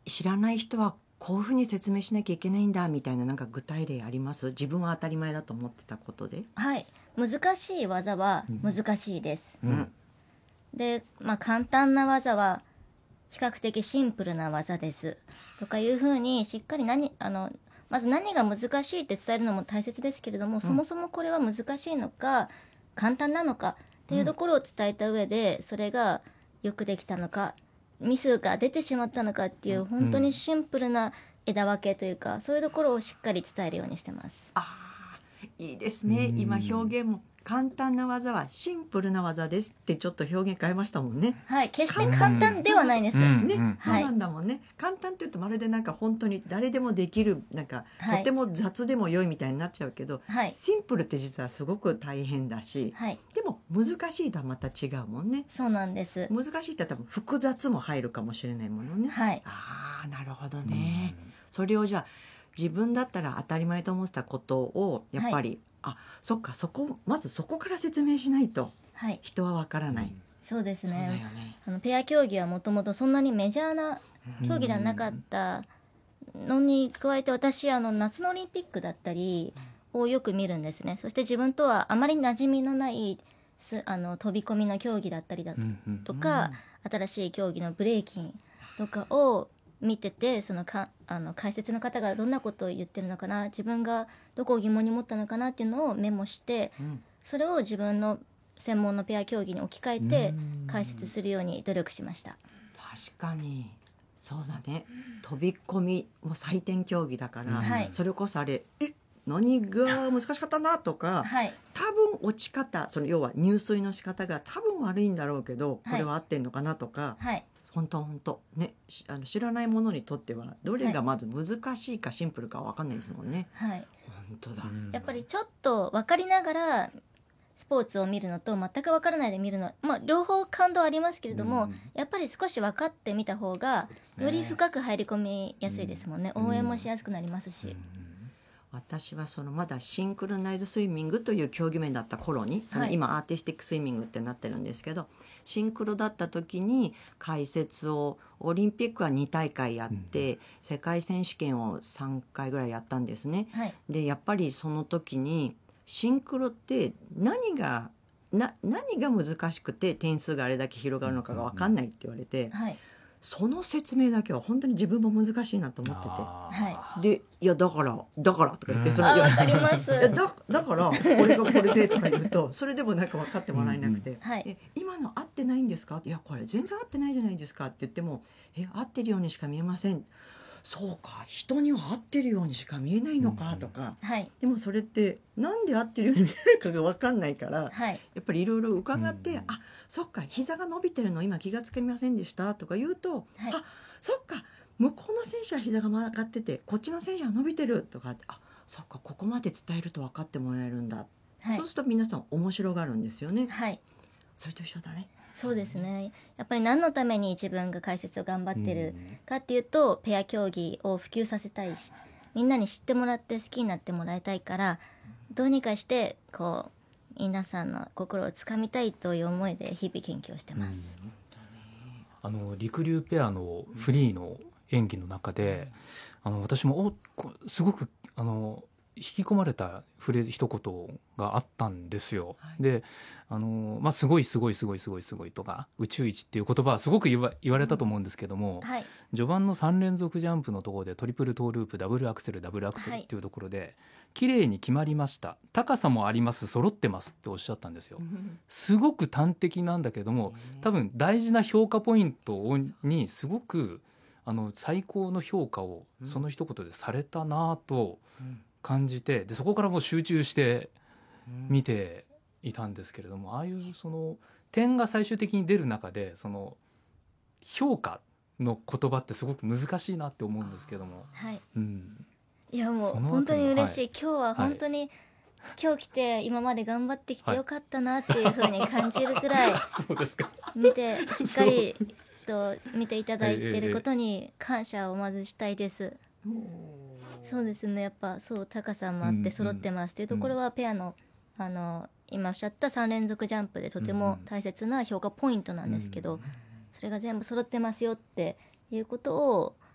知らない人はこういうふうに説明しなきゃいけないんだみたいな、なんか具体例あります？自分は当たり前だと思ってたことで。 はい、難しい技は難しいです、 うんで、簡単な技は比較的シンプルな技ですとかいうふうにしっかりまず何が難しいって伝えるのも大切ですけれども、そもそもこれは難しいのか簡単なのかっていうところを伝えた上で、それがよくできたのかミスが出てしまったのかっていう本当にシンプルな枝分けというか、そういうところをしっかり伝えるようにしてます。 いいですね。今表現も簡単な技はシンプルな技ですってちょっと表現変えましたもんね。 はい、決して簡単ではないんです、 ね、そうなんだもんね。簡単って言うとまるでなんか本当に誰でもできる、なんかとても雑でも良いみたいになっちゃうけど、シンプルって実はすごく大変だし、でも難しいとはまた違うもんね。 そうなんです。 難しいって多分複雑も入るかもしれないものね。なるほどね。それをじゃあ自分だったら当たり前と思ってたことをやっぱり、そっか、まずそこから説明しないと人はわからない。 そうですね。ペア競技はもともとそんなにメジャーな競技ではなかったのに加えて、私夏のオリンピックだったりをよく見るんですね。そして自分とはあまり馴染みのない飛び込みの競技だったりとか、新しい競技のブレイキンとかを見てて、解説の方がどんなことを言ってるのかな、自分がどこを疑問に思ったのかなっていうのをメモして、それを自分の専門のペア競技に置き換えて解説するように努力しました。 確かにそうだね。飛び込みも採点競技だから、それこそあれ何が難しかったんだとか、多分落ち方、要は入水の仕方が多分悪いんだろうけど、これは合ってんのかなとか、本当ね、知らないものにとってはどれがまず難しいかシンプルか分かんないですもんね。本当だ。 やっぱりちょっと分かりながらスポーツを見るのと全く分からないで見るの、両方感動ありますけれども、やっぱり少し分かってみた方がより深く入り込みやすいですもんね。応援もしやすくなりますし。 私はまだシンクロナイズスイミングという競技名だった頃に、今アーティスティックスイミングってなってるんですけど、シンクロだった時に解説をオリンピックは2大会やって、世界選手権を3回ぐらいやったんですね。でやっぱりその時にシンクロって何が難しくて点数があれだけ広がるのかが分かんないって言われて、その説明だけは本当に自分も難しいなと思ってて、でいやだからとか言って、 わかります。 だからこれがこれでとか言うと、それでもなんか分かってもらえなくて、今の合ってないんですか、いやこれ全然合ってないじゃないですかって言っても、合ってるようにしか見えません。そうか、人には合ってるようにしか見えないのかとか、でもそれってなんで合ってるように見えるかが分かんないから、やっぱりいろいろ伺って、そっか、膝が伸びてるの今気がつきませんでしたとか言うと、そっか、向こうの選手は膝が曲がっててこっちの選手は伸びてるとかって、そっか、ここまで伝えると分かってもらえるんだ、そうすると皆さん面白がるんですよね。それと一緒だね。 そうですね。やっぱり何のために自分が解説を頑張ってるかっていうと、ペア競技を普及させたいし、みんなに知ってもらって好きになってもらいたいから、どうにかして皆さんの心をつかみたいという思いで日々研究をしてます。 りくりゅうペアのフリーの演技の中で、私もすごく引き込まれたフレーズ一言があったんですよ。ですごいすごいすごいすごいすごいとか宇宙一っていう言葉はすごく言われたと思うんですけども、序盤の3連続ジャンプのところでトリプルトーループダブルアクセルダブルアクセルっていうところで、綺麗に決まりました、高さもあります、揃ってますっておっしゃったんですよ。すごく端的なんだけども、多分大事な評価ポイントにすごく最高の評価をその一言でされたなと感じて、でそこからもう集中して見ていたんですけれども、ああいう点が最終的に出る中で評価の言葉ってすごく難しいなって思うんですけども、 いやもう本当に嬉しい、今日は本当に、今日来て今まで頑張ってきてよかったなっていう風に感じるくらいそうですか。 しっかりと見ていただいていることに感謝をまずしたいです。そうですね、やっぱ高さもあって揃ってますっていうところは、ペアの今おっしゃった3連続ジャンプでとても大切な評価ポイントなんですけど、それが全部揃ってますよっていうことを